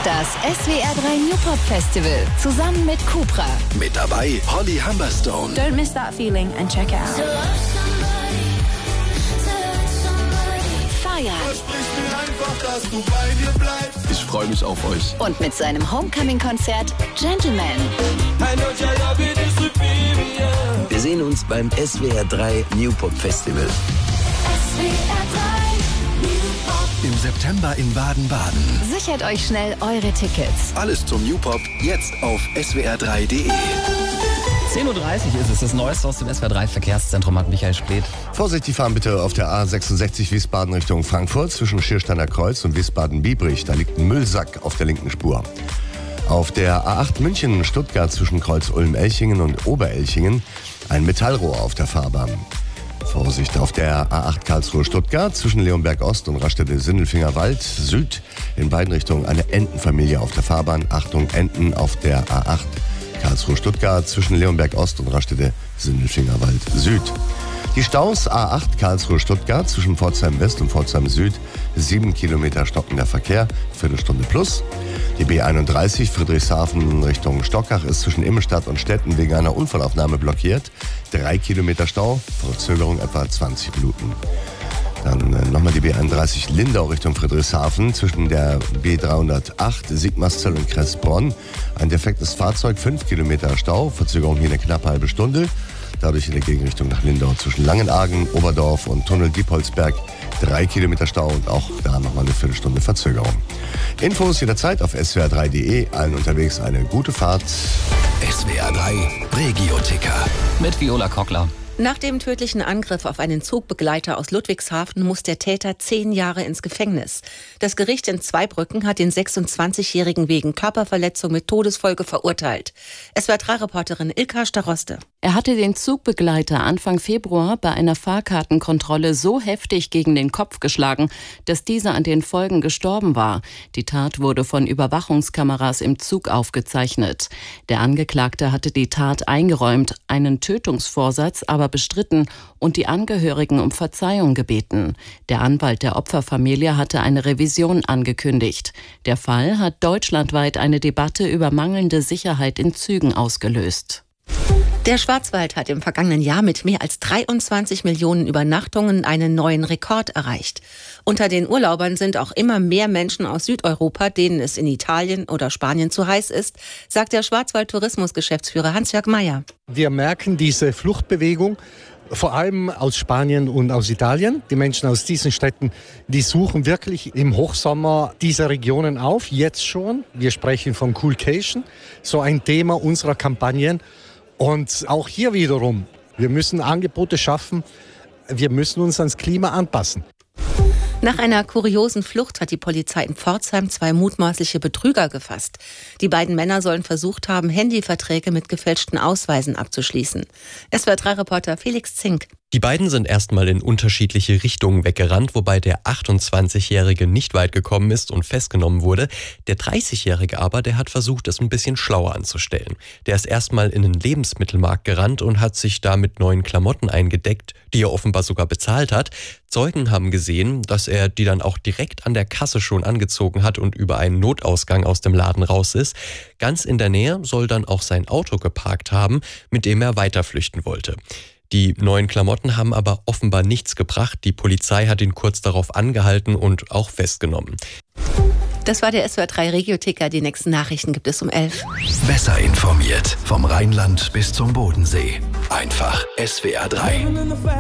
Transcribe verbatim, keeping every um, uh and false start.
Das S W R drei New Pop Festival zusammen mit Cupra. Mit dabei Holly Humberstone. Don't miss that feeling and check it out. Fire. Ich freue mich auf euch. Und mit seinem Homecoming-Konzert Gentleman. Wir sehen uns beim S W R drei New Pop Festival. Im September in Baden-Baden. Sichert euch schnell eure Tickets. Alles zum New Pop jetzt auf S W R drei Punkt D E. zehn Uhr dreißig ist es, das Neueste aus dem S W R drei Verkehrszentrum hat Michael Spleth. Vorsichtig fahren bitte auf der A sechsundsechzig Wiesbaden Richtung Frankfurt zwischen Schiersteiner Kreuz und Wiesbaden-Biebrich. Da liegt ein Müllsack auf der linken Spur. Auf der A acht München-Stuttgart zwischen Kreuz Ulm-Elchingen und Oberelchingen ein Metallrohr auf der Fahrbahn. Vorsicht auf der A acht Karlsruhe-Stuttgart zwischen Leonberg Ost und Rastede-Sindelfinger Wald Süd. In beiden Richtungen eine Entenfamilie auf der Fahrbahn. Achtung, Enten auf der A acht Karlsruhe-Stuttgart zwischen Leonberg Ost und Rastede-Sindelfinger Wald Süd. Die Staus A acht Karlsruhe-Stuttgart zwischen Pforzheim West und Pforzheim Süd. Sieben Kilometer stockender Verkehr, Viertelstunde plus. Die B einunddreißig Friedrichshafen Richtung Stockach ist zwischen Immenstadt und Stetten wegen einer Unfallaufnahme blockiert. Drei Kilometer Stau, Verzögerung etwa zwanzig Minuten. Dann äh, nochmal die B einunddreißig Lindau Richtung Friedrichshafen zwischen der B dreihundertacht Sigmarszell und Kressbronn. Ein defektes Fahrzeug, fünf Kilometer Stau, Verzögerung hier eine knappe halbe Stunde. Dadurch in der Gegenrichtung nach Lindau zwischen Langenargen, Oberdorf und Tunnel Diepholzberg drei Kilometer Stau und auch da nochmal eine Viertelstunde Verzögerung. Infos jederzeit auf S W R drei Punkt D E. Allen unterwegs eine gute Fahrt. S W R drei Regio-Ticker. Mit Viola Kockler. Nach dem tödlichen Angriff auf einen Zugbegleiter aus Ludwigshafen muss der Täter zehn Jahre ins Gefängnis. Das Gericht in Zweibrücken hat den sechsundzwanzigjährigen wegen Körperverletzung mit Todesfolge verurteilt. S W R drei Reporterin Ilka Staroste. Er hatte den Zugbegleiter Anfang Februar bei einer Fahrkartenkontrolle so heftig gegen den Kopf geschlagen, dass dieser an den Folgen gestorben war. Die Tat wurde von Überwachungskameras im Zug aufgezeichnet. Der Angeklagte hatte die Tat eingeräumt, einen Tötungsvorsatz aber bestritten und die Angehörigen um Verzeihung gebeten. Der Anwalt der Opferfamilie hatte eine Revision angekündigt. Der Fall hat deutschlandweit eine Debatte über mangelnde Sicherheit in Zügen ausgelöst. Der Schwarzwald hat im vergangenen Jahr mit mehr als dreiundzwanzig Millionen Übernachtungen einen neuen Rekord erreicht. Unter den Urlaubern sind auch immer mehr Menschen aus Südeuropa, denen es in Italien oder Spanien zu heiß ist, sagt der Schwarzwald-Tourismus-Geschäftsführer Hans-Jörg Meyer. Wir merken diese Fluchtbewegung, vor allem aus Spanien und aus Italien. Die Menschen aus diesen Städten, die suchen wirklich im Hochsommer diese Regionen auf, jetzt schon. Wir sprechen von Coolcation, so ein Thema unserer Kampagnen. Und auch hier wiederum, wir müssen Angebote schaffen, wir müssen uns ans Klima anpassen. Nach einer kuriosen Flucht hat die Polizei in Pforzheim zwei mutmaßliche Betrüger gefasst. Die beiden Männer sollen versucht haben, Handyverträge mit gefälschten Ausweisen abzuschließen. S W R drei Reporter Felix Zink. Die beiden sind erstmal in unterschiedliche Richtungen weggerannt, wobei der achtundzwanzigjährige nicht weit gekommen ist und festgenommen wurde. Der dreißigjährige aber, der hat versucht, es ein bisschen schlauer anzustellen. Der ist erstmal in den Lebensmittelmarkt gerannt und hat sich da mit neuen Klamotten eingedeckt, die er offenbar sogar bezahlt hat. Zeugen haben gesehen, dass er die dann auch direkt an der Kasse schon angezogen hat und über einen Notausgang aus dem Laden raus ist. Ganz in der Nähe soll dann auch sein Auto geparkt haben, mit dem er weiter flüchten wollte. Die neuen Klamotten haben aber offenbar nichts gebracht. Die Polizei hat ihn kurz darauf angehalten und auch festgenommen. Das war der S W R drei Regio-Ticker. Die nächsten Nachrichten gibt es um elf. Besser informiert vom Rheinland bis zum Bodensee. Einfach S W R drei.